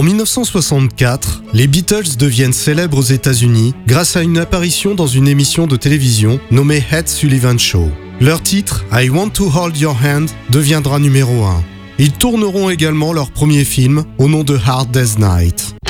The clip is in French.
En 1964, les Beatles deviennent célèbres aux États-Unis grâce à une apparition dans une émission de télévision nommée Ed Sullivan Show. Leur titre, I Want to Hold Your Hand, deviendra numéro 1. Ils tourneront également leur premier film au nom de Hard Day's Night.